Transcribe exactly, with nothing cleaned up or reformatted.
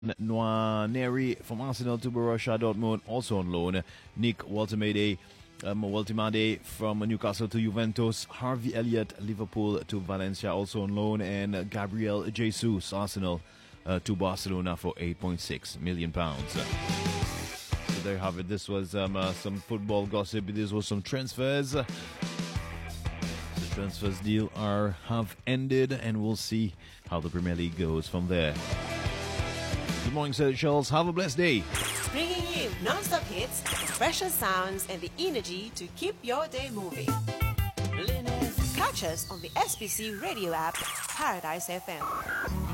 Nwaneri from Arsenal to Borussia Dortmund, also on loan. Nick Waltemade, um, Waltemade from Newcastle to Juventus. Harvey Elliott, Liverpool to Valencia, also on loan. And Gabriel Jesus, Arsenal uh, to Barcelona for eight point six million pounds. So there you have it. This was um, uh, some football gossip. This was some transfers. The transfers deal are have ended, and we'll see how the Premier League goes from there. Good morning, Sir Charles. Have a blessed day. Bringing you non-stop hits, fresher sounds, and the energy to keep your day moving. Catch us on the S B C radio app, Paradise F M.